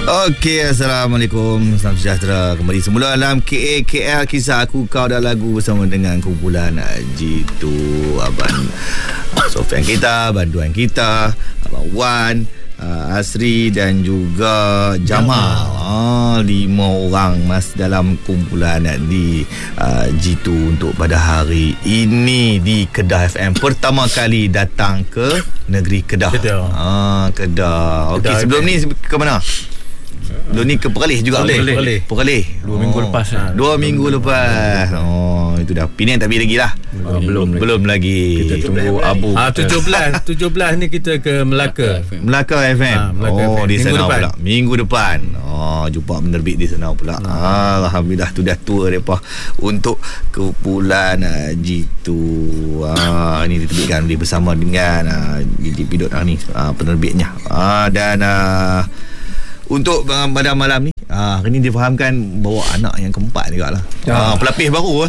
Okey, Assalamualaikum. Salam sejahtera kembali semula dalam KL Kisah Aku Kau dan Lagu bersama dengan kumpulan G2 Abang Sofian kita, bantuan kita, Abang Wan, Asri dan juga Jamal. 5 orang mas dalam kumpulan di G2 untuk pada hari ini di Kedah FM. Pertama kali datang ke negeri Kedah. Kedah. Okey, sebelum ni ke mana? Lu ni ke Perlis juga. Perlis 2 minggu lepas. 2 minggu lepas. Oh, itu dah. Penang tak lagi lah. Belum lagi. Kita tunggu Abu. 17 ni kita ke Melaka. Melaka FM. FM. Di sana depan. pula. Minggu depan. Jumpa penerbit di sana pula. Alhamdulillah tu dah tua depa untuk kumpulan G2. Ini diterbitkan bersama dengan GDP ni penerbitnya. Dan untuk pada malam ni hari ni difahamkan bawa anak yang keempat juga lah. Pelapis baru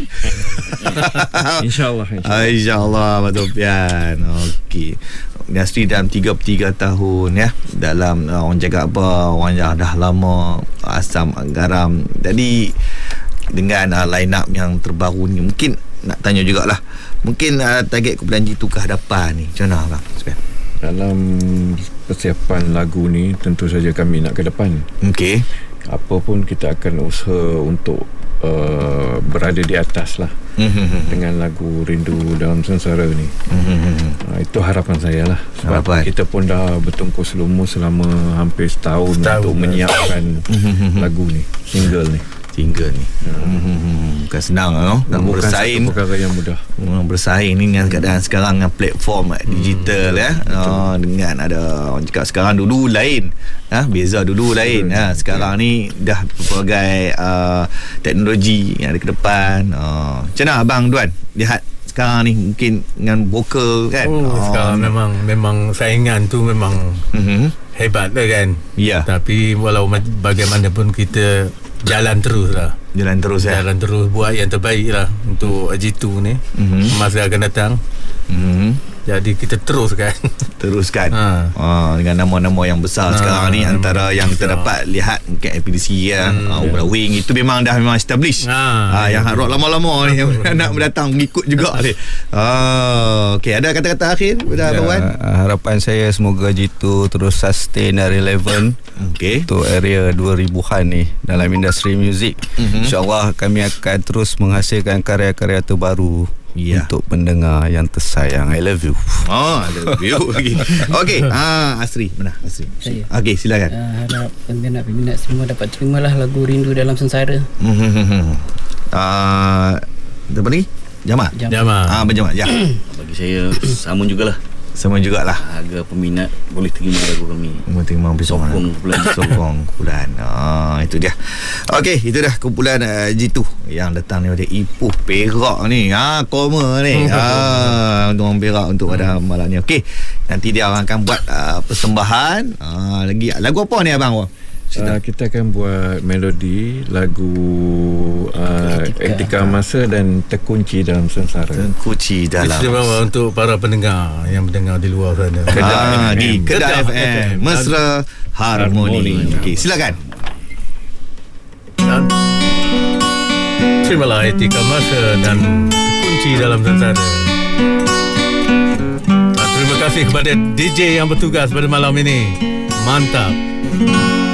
InsyaAllah Abang Sofian. Okey, industri dalam 33 tahun ya. Dalam orang cakap apa, orang dah lama asam garam. Jadi dengan line up yang terbaru ni, mungkin nak tanya jugalah, mungkin target kumpulan G2 ke hadapan ni macam mana Abang Sofian? Dalam persiapan lagu ni tentu saja kami nak ke depan. Okey. Apa pun kita akan usaha untuk berada di atas lah dengan lagu Rindu Dalam Sengsara ni. Itu harapan saya lah. Sebab kita pun dah bertungkus lumus selama hampir setahun untuk menyiapkan lagu ni, single ni. Bukan senang bersaing. Perkara yang mudah. Bersaing ni dengan keadaan sekarang dengan platform digital dengan ada orang cakap sekarang dulu lain, beza dulu lain. Sekarang ni dah berbagai teknologi yang ada ke depan. Macam mana Abang Duan lihat sekarang ni mungkin dengan vokal kan? Sekarang memang saingan tu memang hebat lah kan. Ya. Tapi walau bagaimanapun kita Jalan terus buat yang terbaik lah untuk G2 ni masa akan datang. Jadi kita teruskan dengan nama-nama yang besar sekarang ni. Antara yang terdapat lihat mungkin FPDC Wing itu memang established. Yang hard rock lama-lama ni nak mendatang mengikut juga ni. Okey, ada kata-kata akhir pada Abang Wan? Harapan saya semoga G2 terus sustain dan relevan untuk area 2000-an ni dalam industri muzik. InsyaAllah kami akan terus menghasilkan karya-karya terbaru untuk pendengar yang tersayang. I love you. I love you. Okey, Asri, mana Asri? Okey, silakan. Harap peminat semua dapat terimalah lagu Rindu Dalam Sengsara. Apa lagi? Jamal. Abang Jamal. Ya. Bagi saya sama jugalah. Agar peminat boleh terima lagu kami. Terima sokong kumpulan. Itu dia. Okey, itu dah kumpulan G2 yang datang daripada Ipoh Perak ni. Koma ni. Untuk orang Perak untuk pada malam ni. Okey, nanti dia akan buat persembahan lagi. Lagu apa ni Abang? Kita akan buat melodi lagu Etika Masa dan Terkunci Dalam Sengsara. Istimewa untuk para pendengar yang mendengar di luar sana. Di Kedah FM Mesra Harmoni. Okey, silakan. Terimalah Etika Masa dan Terkunci Dalam Sengsara. Terima kasih kepada DJ yang bertugas pada malam ini. Mantap.